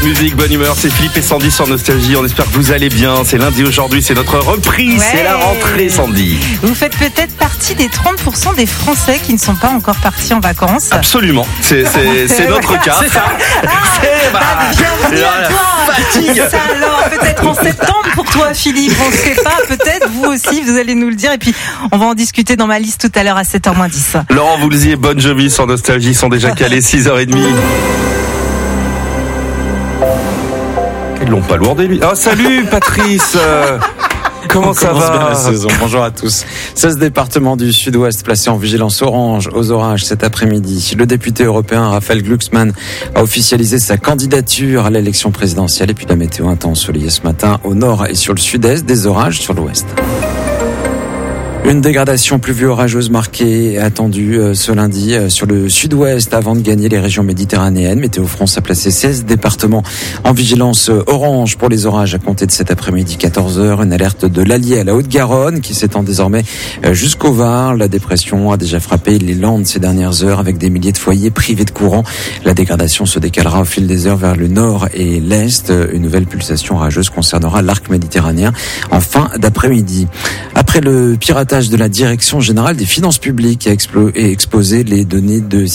musique, bonne humeur, c'est Philippe et Sandy sur Nostalgie. On espère que vous allez bien. C'est lundi aujourd'hui, c'est notre reprise, c'est la rentrée, Sandy. Vous faites peut-être partie des 30% des Français qui ne sont pas encore partis en vacances. Absolument, c'est notre cas. C'est ça. Bienvenue à toi. Fatigue. Ça alors, peut-être en septembre pour toi, Philippe. On ne sait pas, peut-être vous aussi, vous allez nous le dire. Et puis, on va en discuter dans ma liste tout à l'heure à 7h-10. Laurent Voulzy, Bon Jovi sur Nostalgie sont déjà calés 6h30. Ils l'ont pas lourdé, lui. Oh, salut, Patrice. Comment ça va? Bien la saison. Bonjour à tous. 16 départements du sud-ouest placés en vigilance orange aux orages cet après-midi. Le député européen Raphaël Glucksmann a officialisé sa candidature à l'élection présidentielle. Et puis la météo intense ensoleillée ce matin au nord et sur le sud-est, des orages sur l'ouest. Une dégradation pluvio-orageuse marquée est attendue ce lundi sur le sud-ouest avant de gagner les régions méditerranéennes. Météo France a placé 16 départements en vigilance orange pour les orages à compter de cet après-midi 14h. Une alerte de l'Allier à la Haute-Garonne qui s'étend désormais jusqu'au Var. La dépression a déjà frappé les Landes ces dernières heures avec des milliers de foyers privés de courant. La dégradation se décalera au fil des heures vers le nord et l'est. Une nouvelle pulsation orageuse concernera l'arc méditerranéen en fin d'après-midi. Après le piratage de la Direction générale des finances publiques a exposé les données de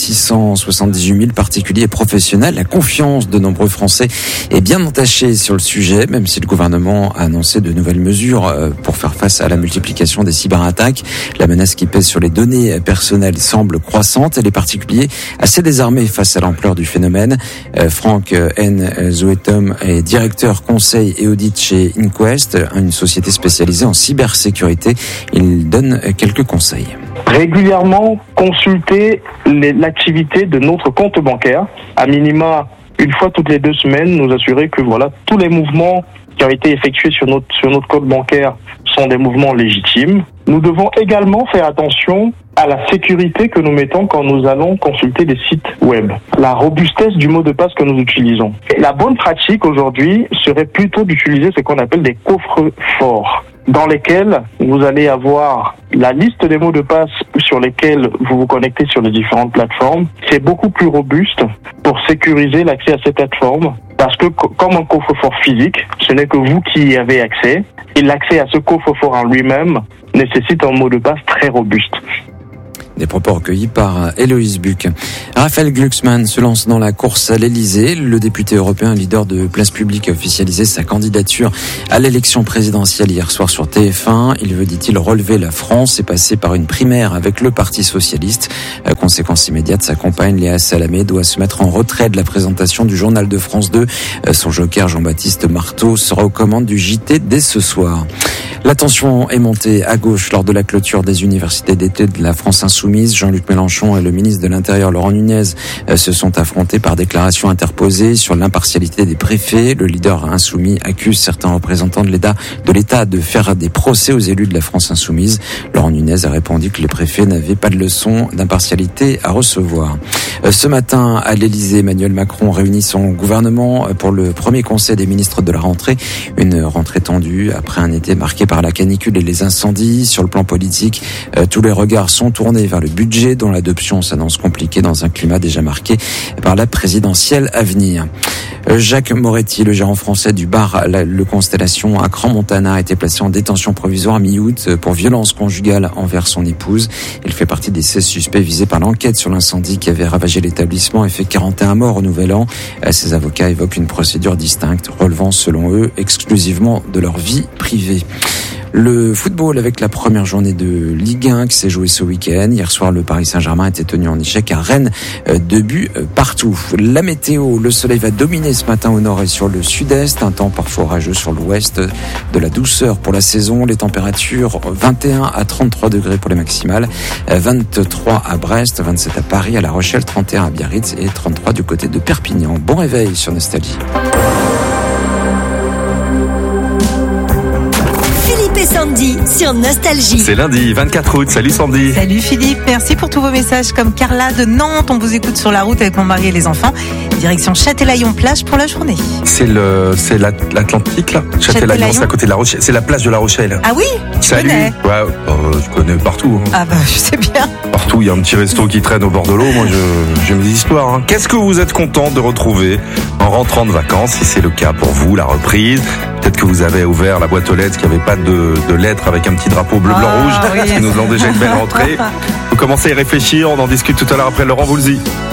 678 000 particuliers et professionnels. La confiance de nombreux Français est bien entachée sur le sujet, même si le gouvernement a annoncé de nouvelles mesures pour faire face à la multiplication des cyberattaques. La menace qui pèse sur les données personnelles semble croissante et les particuliers assez désarmés face à l'ampleur du phénomène. Franck N. Zoetom est directeur conseil et audit chez Inquest, une société spécialisée en cybersécurité. Il donne quelques conseils. Régulièrement consulter l'activité de notre compte bancaire, à minima une fois toutes les 2 semaines, nous assurer que tous les mouvements qui ont été effectués sur notre compte bancaire sont des mouvements légitimes. Nous devons également faire attention à la sécurité que nous mettons quand nous allons consulter des sites web. La robustesse du mot de passe que nous utilisons. La bonne pratique aujourd'hui serait plutôt d'utiliser ce qu'on appelle des coffres forts, dans lesquels vous allez avoir la liste des mots de passe sur lesquels vous vous connectez sur les différentes plateformes. C'est beaucoup plus robuste pour sécuriser l'accès à ces plateformes parce que comme un coffre-fort physique, ce n'est que vous qui y avez accès et l'accès à ce coffre-fort en lui-même nécessite un mot de passe très robuste. Des propos recueillis par Héloïse Buck. Raphaël Glucksmann se lance dans la course à l'Elysée. Le député européen leader de Place Publique a officialisé sa candidature à l'élection présidentielle hier soir sur TF1. Il veut, dit-il, relever la France et passer par une primaire avec le Parti socialiste. Conséquence immédiate, sa compagne Léa Salamé doit se mettre en retrait de la présentation du journal de France 2. Son joker Jean-Baptiste Marteau sera aux commandes du JT dès ce soir. La tension est montée à gauche lors de la clôture des universités d'été de la France Insoumise. Jean-Luc Mélenchon et le ministre de l'Intérieur Laurent Nunez se sont affrontés par déclaration interposée sur l'impartialité des préfets. Le leader insoumis accuse certains représentants de l'État de faire des procès aux élus de la France Insoumise. Laurent Nunez a répondu que les préfets n'avaient pas de leçon d'impartialité à recevoir. Ce matin, à l'Elysée, Emmanuel Macron réunit son gouvernement pour le premier conseil des ministres de la rentrée. Une rentrée tendue après un été marqué par la canicule et les incendies. Sur le plan politique, tous les regards sont tournés vers le budget dont l'adoption s'annonce compliquée dans un climat déjà marqué par la présidentielle à venir. Jacques Moretti, le gérant français du bar Le Constellation à Crans-Montana, a été placé en détention provisoire mi-août pour violence conjugale envers son épouse. Il fait partie des 16 suspects visés par l'enquête sur l'incendie qui avait ravagé l'établissement et fait 41 morts au Nouvel An. Ses avocats évoquent une procédure distincte relevant, selon eux, exclusivement de leur vie privée. Le football avec la première journée de Ligue 1 qui s'est jouée ce week-end. Hier soir, le Paris Saint-Germain était tenu en échec à Rennes, 2 buts partout. La météo, le soleil va dominer ce matin au nord et sur le sud-est. Un temps parfois orageux sur l'ouest. De la douceur pour la saison. Les températures 21 à 33 degrés pour les maximales. 23 à Brest, 27 à Paris, à La Rochelle, 31 à Biarritz et 33 du côté de Perpignan. Bon réveil sur Nostalgie. et Sandy sur Nostalgie. C'est lundi 24 août. Salut Sandy. Salut Philippe, merci pour tous vos messages comme Carla de Nantes. On vous écoute sur la route avec mon mari et les enfants. Direction Châtelaillon-Plage pour la journée. C'est l'Atlantique là. Châtelaillon, c'est à côté de La Rochelle. C'est la plage de La Rochelle. Ah oui, Salut. Connais. Ouais, je connais partout. Hein. Ah bah je sais bien. Partout, il y a un petit resto qui traîne au bord de l'eau. Moi, j'aime les histoires. Hein. Qu'est-ce que vous êtes content de retrouver en rentrant de vacances, si c'est le cas pour vous, la reprise? Peut-être que vous avez ouvert la boîte aux lettres, qu'il n'y avait pas de lettres avec un petit drapeau bleu, blanc, rouge, oui, qui nous ont déjà une belle rentrée. Vous commencez à y réfléchir, on en discute tout à l'heure après Laurent Voulzy.